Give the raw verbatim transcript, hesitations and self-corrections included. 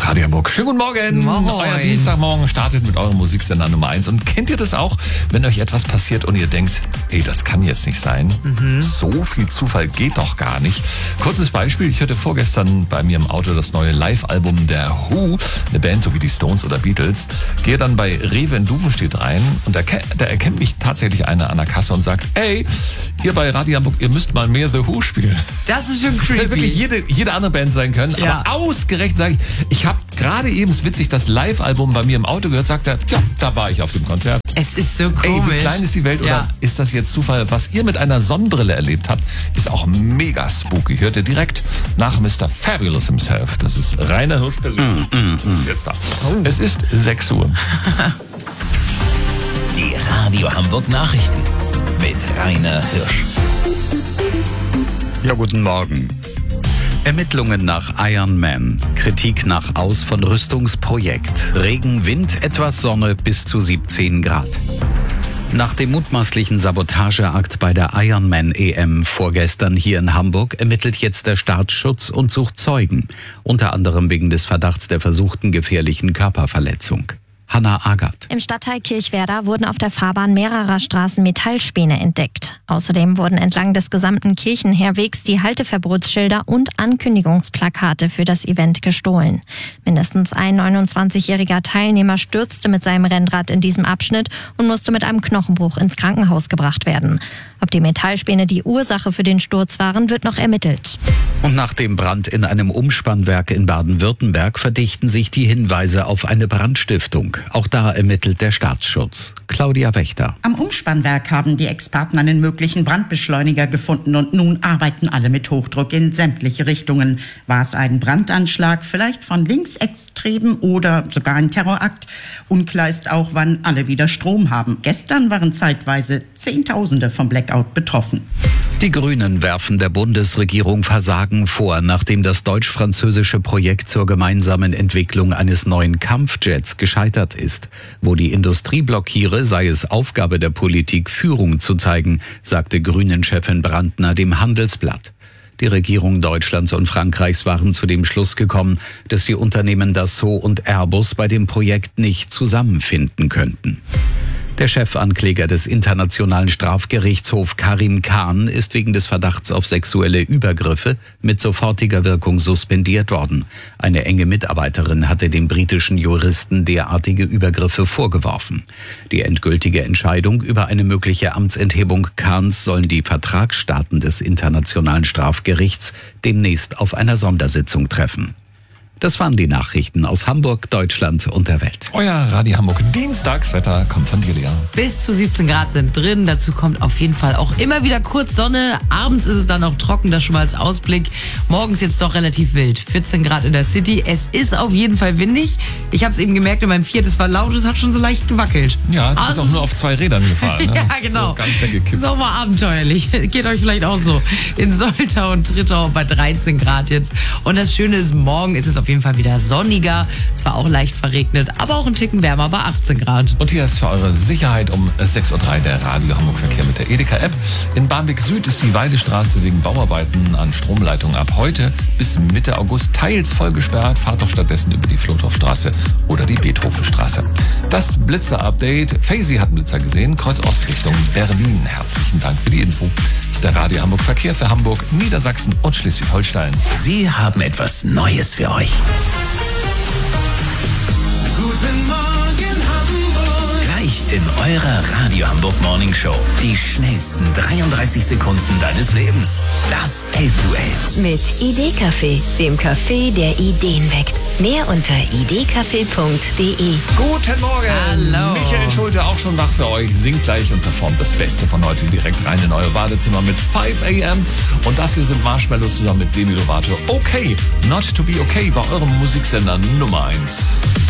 ist Radio Hamburg. Schönen guten Morgen. Moin. Euer Dienstagmorgen startet mit eurem Musiksender Nummer eins. Und kennt ihr das auch, wenn euch etwas passiert und ihr denkt, ey, das kann jetzt nicht sein? Mhm. So viel Zufall geht doch gar nicht. Kurzes Beispiel, ich hörte vorgestern bei mir im Auto das neue Live-Album der Who, eine Band so wie die Stones oder Beatles. Gehe dann bei Rewe in Duvenstedt rein und da, da erkennt mich tatsächlich einer an der Kasse und sagt, ey, ihr bei Radio Hamburg, ihr müsst mal mehr The Who spielen. Das ist schon creepy. Das hätte wirklich jede, jede andere Band sein können, Ja. aber ausgerechnet sage ich, ich habe gerade eben, ist witzig, das Live-Album bei mir im Auto gehört, sagt er, tja, da war ich auf dem Konzert. Es ist so Ey, komisch. wie klein ist die Welt, oder Ja. ist das jetzt Zufall? Was ihr mit einer Sonnenbrille erlebt habt, ist auch mega spooky. Hört ihr direkt nach Mister Fabulous himself. Das ist Rainer Hirsch persönlich. Mm, mm, mm. Jetzt da. Oh. Es ist sechs Uhr. Die Radio Hamburg Nachrichten mit Rainer Hirsch. Ja, guten Morgen. Ermittlungen nach Iron Man. Kritik nach Aus von Rüstungsprojekt. Regen, Wind, etwas Sonne bis zu siebzehn Grad. Nach dem mutmaßlichen Sabotageakt bei der Ironman-E M vorgestern hier in Hamburg ermittelt jetzt der Staatsschutz und sucht Zeugen. Unter anderem wegen des Verdachts der versuchten gefährlichen Körperverletzung. Hanna Agert. Im Stadtteil Kirchwerder wurden auf der Fahrbahn mehrerer Straßen Metallspäne entdeckt. Außerdem wurden entlang des gesamten Kirchenherwegs die Halteverbotsschilder und Ankündigungsplakate für das Event gestohlen. Mindestens ein neunundzwanzigjähriger Teilnehmer stürzte mit seinem Rennrad in diesem Abschnitt und musste mit einem Knochenbruch ins Krankenhaus gebracht werden. Ob die Metallspäne die Ursache für den Sturz waren, wird noch ermittelt. Und nach dem Brand in einem Umspannwerk in Baden-Württemberg verdichten sich die Hinweise auf eine Brandstiftung. Auch da ermittelt der Staatsschutz. Claudia Wächter. Am Umspannwerk haben die Experten einen möglichen Brandbeschleuniger gefunden und nun arbeiten alle mit Hochdruck in sämtliche Richtungen. War es ein Brandanschlag, vielleicht von Linksextremen oder sogar ein Terrorakt? Unklar ist auch, wann alle wieder Strom haben. Gestern waren zeitweise Zehntausende vom Blackout betroffen. Die Grünen werfen der Bundesregierung Versagen vor, nachdem das deutsch-französische Projekt zur gemeinsamen Entwicklung eines neuen Kampfjets gescheitert ist. Wo die Industrie blockiere, sei es Aufgabe der Politik, Führung zu zeigen, sagte Grünen-Chefin Brandner dem Handelsblatt. Die Regierungen Deutschlands und Frankreichs waren zu dem Schluss gekommen, dass die Unternehmen Dassault und Airbus bei dem Projekt nicht zusammenfinden könnten. Der Chefankläger des Internationalen Strafgerichtshofs Karim Khan ist wegen des Verdachts auf sexuelle Übergriffe mit sofortiger Wirkung suspendiert worden. Eine enge Mitarbeiterin hatte dem britischen Juristen derartige Übergriffe vorgeworfen. Die endgültige Entscheidung über eine mögliche Amtsenthebung Khans sollen die Vertragsstaaten des Internationalen Strafgerichts demnächst auf einer Sondersitzung treffen. Das waren die Nachrichten aus Hamburg, Deutschland und der Welt. Euer Radio Hamburg Dienstagswetter kommt von dir, Lea. Bis zu siebzehn Grad sind drin. Dazu kommt auf jeden Fall auch immer wieder kurz Sonne. Abends ist es dann auch trocken, das schon mal als Ausblick. Morgens jetzt doch relativ wild. vierzehn Grad in der City. Es ist auf jeden Fall windig. Ich habe es eben gemerkt in meinem Fiat, es war laut, es hat schon so leicht gewackelt. Ja, du bist Also- auch nur auf zwei Rädern gefahren. Ne? Ja, genau. So ganz weggekippt. Sommerabenteuerlich. Geht euch vielleicht auch so. In Soltau und Trittau bei dreizehn Grad jetzt. Und das Schöne ist, morgen ist es auf jeden Fall wieder sonniger. Zwar auch leicht verregnet, aber auch ein Ticken wärmer bei achtzehn Grad. Und hier ist für eure Sicherheit um sechs Uhr drei der Radio Hamburg Verkehr mit der Edeka-App. In Barmbek Süd ist die Weidestraße wegen Bauarbeiten an Stromleitungen ab heute bis Mitte August teils voll gesperrt. Fahrt doch stattdessen über die Flothofstraße oder die Beethovenstraße. Das Blitzer-Update. Faisy hat einen Blitzer gesehen. Kreuz Ost Richtung Berlin. Herzlichen Dank für die Info. Das ist der Radio Hamburg Verkehr für Hamburg, Niedersachsen und Schleswig-Holstein. Sie haben etwas Neues für euch. Guten Morgen Hamburg. Gleich in eurer Radio Hamburg Morning Show. Die schnellsten dreiunddreißig Sekunden deines Lebens. Das Elbduell. Mit Idee-Café, dem Café, der Ideen weckt. Mehr unter idee-café punkt de. Guten Morgen! Hallo. Michael Schulte auch schon wach für euch, singt gleich und performt das Beste von heute direkt rein in euer Badezimmer mit fünf a m. Und das hier sind Marshmallow zusammen mit Demi Lovato. Okay, not to be okay bei eurem Musiksender Nummer eins.